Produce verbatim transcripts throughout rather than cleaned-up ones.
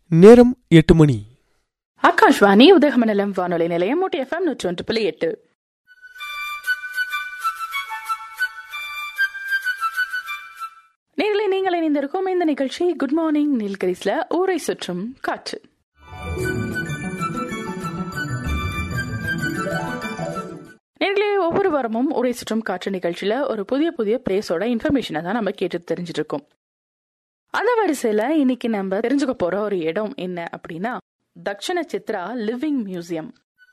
நேரம் எட்டு மணி. ஆகாஷ்வாணி உதகமண்டலம் வானொலி நிலையம் ஊட்டி எஃப்எம் நூற்றி ஒன்று புள்ளி எட்டு. நேர்களை நீங்கள் இணைந்திருக்கும் இந்த நிகழ்ச்சி குட் மார்னிங் நீல்கிரிஸ்ல ஊரை சுற்றும் காற்று. நேர்களே, ஒவ்வொரு வாரமும் ஊரை சுற்றும் காற்று நிகழ்ச்சியில ஒரு புதிய புதிய பிளேஸோட இன்ஃபர்மேஷனை தான் நம்ம கேட்டு தெரிஞ்சிட்டு இருக்கோம். அந்த வரிசையில இன்னைக்கு நம்ம தெரிஞ்சுக்க போற ஒரு இடம் என்ன அப்படின்னா Dakshina Chitra living museum.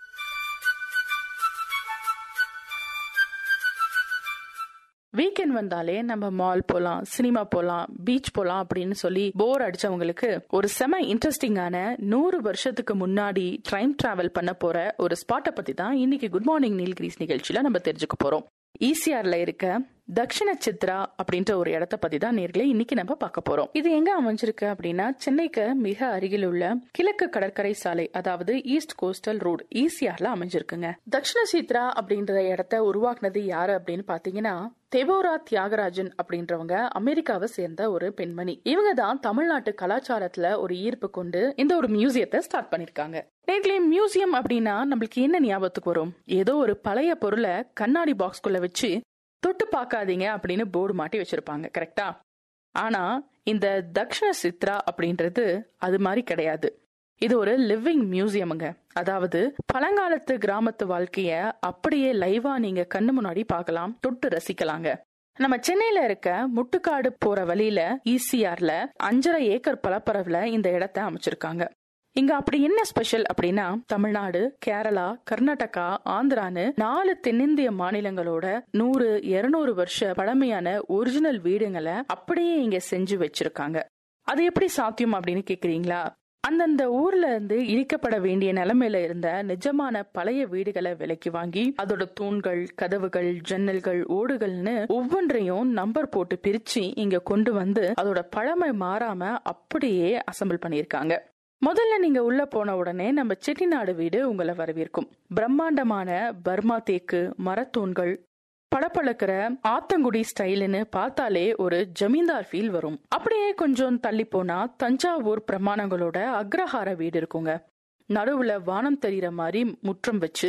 Weekend வந்தாலே நம்ம மால் போலாம், சினிமா போலாம், பீச் போலாம் அப்படின்னு சொல்லி போர் அடிச்சவங்களுக்கு ஒரு செம இன்ட்ரெஸ்டிங்கான நூறு வருஷத்துக்கு முன்னாடி டைம் டிராவல் பண்ண போற ஒரு ஸ்பாட்டை பத்தி தான் இன்னைக்கு குட் மார்னிங் நீல்கிரிஸ் நிகழ்ச்சியில நம்ம தெரிஞ்சுக்க போறோம். ஈசிஆர்ல இருக்க தக்ஷண சித்ரா அப்படின்ற ஒரு இடத்த பத்தி தான் நேர்களே இன்னைக்கு நம்ம பார்க்க போறோம். இது எங்க அமைஞ்சிருக்கு அப்படின்னா சென்னைக்கு மிக அருகில் உள்ள கிழக்கு கடற்கரை சாலை, அதாவது ஈஸ்ட் கோஸ்டல் ரோடு ஈசிஆர்ல அமைஞ்சிருக்குங்க. தக்ஷண சித்ரா அப்படின்ற இடத்த உருவாக்குனது யாரு அப்படின்னு பாத்தீங்கன்னா தெவோரா தியாகராஜன் அப்படின்றவங்க அமெரிக்காவை சேர்ந்த ஒரு பெண்மணி. இவங்க தான் தமிழ்நாட்டு கலாச்சாரத்துல ஒரு ஈர்ப்பு கொண்டு இந்த ஒரு மியூசியத்தை ஸ்டார்ட் பண்ணிருக்காங்க. நேர்களே, மியூசியம் அப்படின்னா நம்மளுக்கு என்ன ஞாபகத்துக்கு வரும்? ஏதோ ஒரு பழைய பொருளை கண்ணாடி பாக்ஸ்குள்ள வச்சு தொட்டு பார்க்காதீங்க அப்படின்னு போர்டு மாட்டி வச்சிருப்பாங்க, கரெக்டா? ஆனா இந்த தக்ஷண சித்ரா அப்படின்றது அது மாதிரி கிடையாது. இது ஒரு லிவிங் மியூசியமுங்க. அதாவது பழங்காலத்து கிராமத்து வாழ்க்கைய அப்படியே லைவா நீங்க கண்ணு முன்னாடி பார்க்கலாம், தொட்டு ரசிக்கலாங்க. நம்ம சென்னையில இருக்க முட்டுக்காடு போற வழியில ஈசிஆர்ல அஞ்சரை ஏக்கர் பரப்பளவுல இந்த இடத்த அமைச்சிருக்காங்க. இங்க அப்படி என்ன ஸ்பெஷல் அப்படின்னா தமிழ்நாடு, கேரளா, கர்நாடகா, ஆந்திரான்னு நாலு தென்னிந்திய மாநிலங்களோட நூறு இருநூறு வருஷ பழமையான ஒரிஜினல் வீடுங்களை அப்படியே இங்க செஞ்சு வச்சிருக்காங்க. அது எப்படி சாத்தியம் அப்படின்னு கேக்குறீங்களா? அந்தந்த ஊர்ல இருந்து இடிக்கப்பட வேண்டிய நிலைமையில இருந்த நிஜமான பழைய வீடுகளை விலைக்கு வாங்கி அதோட தூண்கள், கதவுகள், ஜன்னல்கள், ஓடுகள்னு ஒவ்வொன்றையும் நம்பர் போட்டு பிரிச்சு இங்க கொண்டு வந்து அதோட பழமை மாறாம அப்படியே அசம்பிள் பண்ணிருக்காங்க. முதல்ல நீங்க உள்ள போன உடனே நம்ம செட்டிநாடு வீடு உங்களை வரவேற்கும். பிரம்மாண்டமான பர்மா தேக்கு மரத்தூண்கள், பளபளக்கிற ஆத்தங்குடி ஸ்டைலுன்னு பார்த்தாலே ஒரு ஜமீன்தார் ஃபீல் வரும். அப்படியே கொஞ்சம் தள்ளி போனா தஞ்சாவூர் பிரமாணங்களோட அக்ரஹார வீடு இருக்குங்க. நடுவுல வானம் தெரிகிற மாதிரி முற்றம் வச்சு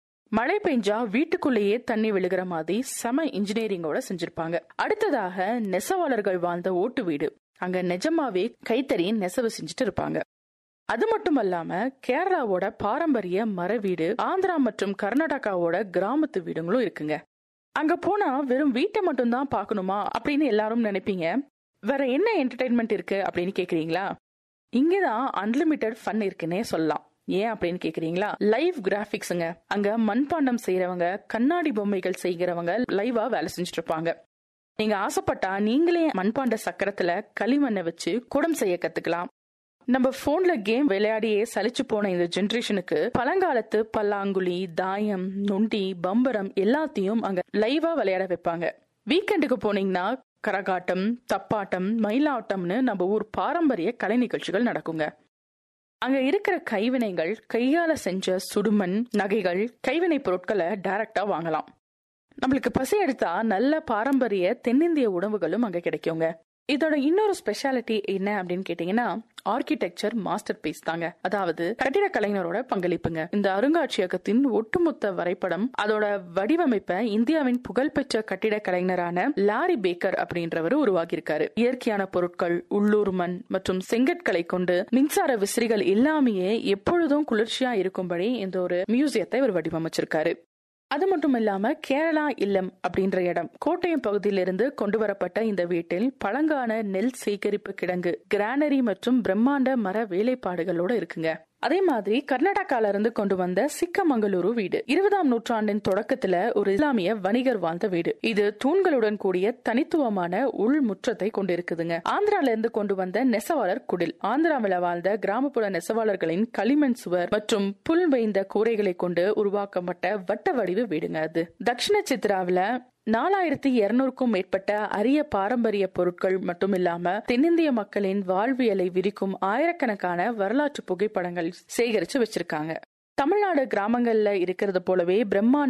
மழை பெஞ்சா வீட்டுக்குள்ளேயே தண்ணி விழுகிற மாதிரி செம இன்ஜினியரிங்கோட செஞ்சிருப்பாங்க. அடுத்ததாக நெசவாளர்கள் வாழ்ந்த ஓட்டு வீடு. அங்க நிஜமாவே கைத்தறி நெசவு செஞ்சுட்டு இருப்பாங்க. அது மட்டும் அல்லாம கேரளாவோட பாரம்பரிய மர வீடு, ஆந்திரா மற்றும் கர்நாடகாவோட கிராமத்து வீடுங்களும் இருக்குங்க. அங்க போனா வெறும் வீட்டை மட்டும் தான் பாக்கணுமா அப்படின்னு எல்லாரும் நினைப்பீங்க. வேற என்ன என்டர்டைன்மெண்ட் இருக்கு அப்படின்னு கேக்குறீங்களா? இங்கதான் அன்லிமிட்டெட் ஃபன் இருக்குன்னே சொல்லலாம். ஏன் அப்படின்னு கேக்குறீங்களா? லைவ் கிராபிக்ஸ்ங்க. அங்க மண்பாண்டம் செய்யறவங்க, கண்ணாடி பொம்மைகள் செய்கிறவங்க லைவா வேலை செஞ்சுட்டு இருப்பாங்க. நீங்க ஆசைப்பட்டா நீங்களே மண்பாண்ட சக்கரத்துல களிமண்ணை வச்சு குடம் செய்ய கத்துக்கலாம். நம்ம போன்ல கேம் விளையாடியே சலிச்சு போன இந்த ஜெனரேஷனுக்கு பழங்காலத்து பல்லாங்குழி, தாயம், நொண்டி, பம்பரம் எல்லாத்தையும் அங்க லைவா விளையாட வைப்பாங்க. வீக்கெண்டுக்கு போனீங்கன்னா கரகாட்டம், தப்பாட்டம், மயிலாட்டம்னு நம்ம ஊர் பாரம்பரிய கலை நிகழ்ச்சிகள் நடக்குங்க. அங்க இருக்கிற கைவினைகள், கையால செஞ்ச சுடுமண், நகைகள், கைவினை பொருட்களை டைரக்டா வாங்கலாம். நம்மளுக்கு பசி எடுத்தா நல்ல பாரம்பரிய தென்னிந்திய உணவுகளும் அங்க கிடைக்குங்க. இதோட இன்னொரு ஸ்பெஷாலிட்டி என்ன அப்படின்னு கேட்டீங்கன்னா ஆர்கிடெக்சர் மாஸ்டர் பீஸ் தாங்க. அதாவது கட்டிட கலைஞரோட பங்களிப்புங்க. இந்த அருங்காட்சியகத்தின் ஒட்டுமொத்த வரைபடம், அதோட வடிவமைப்பை இந்தியாவின் புகழ்பெற்ற கட்டிட கலைஞரான லாரி பேக்கர் அப்படின்றவர் உருவாக்கியிருக்காரு. இயற்கையான பொருட்கள், உள்ளூர் மண் மற்றும் செங்கற்களை கொண்டு மின்சார விசிறிகள் எல்லாமே எப்பொழுதும் குளிர்ச்சியா இருக்கும்படி இந்த ஒரு மியூசியத்தை இவர் வடிவமைச்சிருக்காரு. அது மட்டும் இல்லாம கேரளா இல்லம் அப்படின்ற இடம், கோட்டயம் பகுதியிலிருந்து கொண்டு வரப்பட்ட இந்த வீட்டில் பழங்கான நெல் சேகரிப்பு கிடங்கு, கிரானரி மற்றும் பிரம்மாண்ட மர வேலைப்பாடுகளோட இருக்குங்க. அதே மாதிரி கர்நாடகால இருந்து கொண்டு வந்த சிக்கமங்களூரு வீடு இருபதாம் நூற்றாண்டின் தொடக்கத்துல ஒரு இஸ்லாமிய வணிகர் வாழ்ந்த வீடு. இது தூண்களுடன் கூடிய தனித்துவமான உள் முற்றத்தை கொண்டு இருக்குதுங்க. ஆந்திரால இருந்து கொண்டு வந்த நெசவாளர் குடில், ஆந்திராவில வாழ்ந்த கிராமப்புற நெசவாளர்களின் களிமண் சுவர் மற்றும் புல் வைந்த கூரைகளை கொண்டு உருவாக்கப்பட்ட வட்ட வடிவு வீடுங்க. அது தக்ஷண சித்ராவில நாலாயிரத்தி இருநூறுக்கும் மேற்பட்ட அரிய பாரம்பரிய பொருட்கள் மட்டும் இல்லாம தென்னிந்திய மக்களின் வாழ்வியலை விரிக்கும் ஆயிரக்கணக்கான வரலாற்று புகைப்படங்கள் சேகரிச்சு வச்சிருக்காங்க. தமிழ்நாடு கிராமங்கள்ல இருக்கிறது போலவே பிரம்மாண்ட